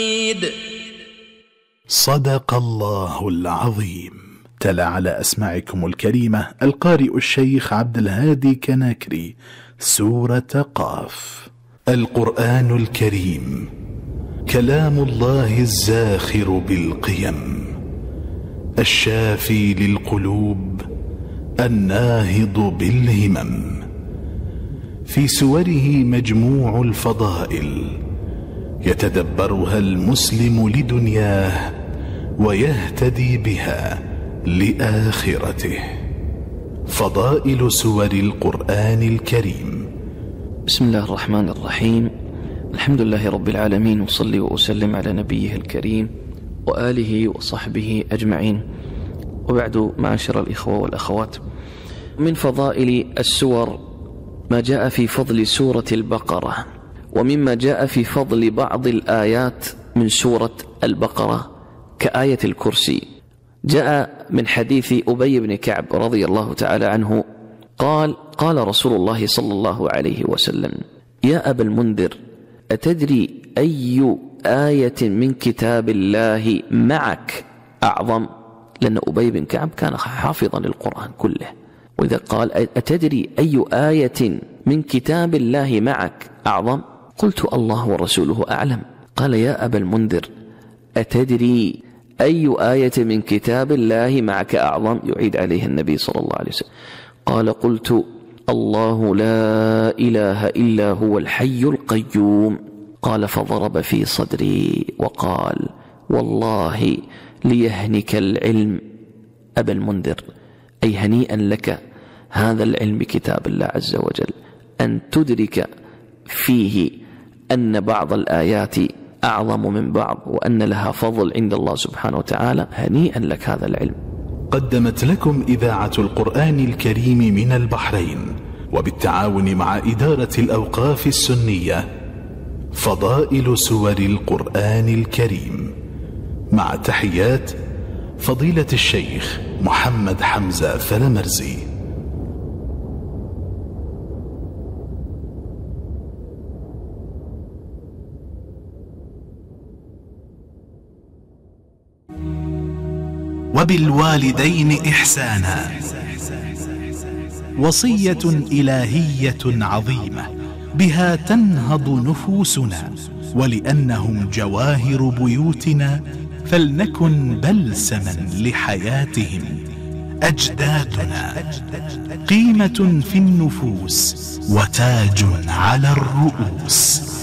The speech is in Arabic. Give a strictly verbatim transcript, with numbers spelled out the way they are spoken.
صدق الله العظيم. تلا على أسماعكم الكريمة القارئ الشيخ عبد الهادي كناكري سورة قاف. القرآن الكريم كلام الله الزاخر بالقيم، الشافي للقلوب، الناهض بالهمم. في سوره مجموع الفضائل يتدبرها المسلم لدنياه ويهتدي بها لآخرته. فضائل سور القرآن الكريم. بسم الله الرحمن الرحيم. الحمد لله رب العالمين، وصلي وأسلم على نبيه الكريم وآله وصحبه أجمعين، وبعد، معاشر الإخوة والأخوات، من فضائل السور ما جاء في فضل سورة البقرة، ومما جاء في فضل بعض الآيات من سورة البقرة كآية الكرسي. جاء من حديث أبي بن كعب رضي الله تعالى عنه قال: قال رسول الله صلى الله عليه وسلم: يا أبا المنذر، أتدري أي آية من كتاب الله معك أعظم؟ لأن أبي بن كعب كان حافظا للقرآن كله، وإذا قال: أتدري أي آية من كتاب الله معك أعظم؟ قلت: الله ورسوله أعلم. قال: يا أبا المنذر، أتدري أي آية من كتاب الله معك أعظم؟ يعيد عليه النبي صلى الله عليه وسلم. قال: قلت: الله لا إله إلا هو الحي القيوم. قال: فضرب في صدري وقال: والله ليهنك العلم أبا المنذر، أي هنيئا لك هذا العلم كتاب الله عز وجل، أن تدرك فيه أن بعض الآيات أعظم من بعض، وأن لها فضل عند الله سبحانه وتعالى. هنيئا لك هذا العلم. قدمت لكم إذاعة القرآن الكريم من البحرين وبالتعاون مع إدارة الأوقاف السنية فضائل سور القرآن الكريم، مع تحيات فضيلة الشيخ محمد حمزة فلمرزي. وبالوالدين إحسانا وصية إلهية عظيمة بها تنهض نفوسنا، ولأنهم جواهر بيوتنا فلنكن بلسما لحياتهم. أجدادنا قيمة في النفوس وتاج على الرؤوس.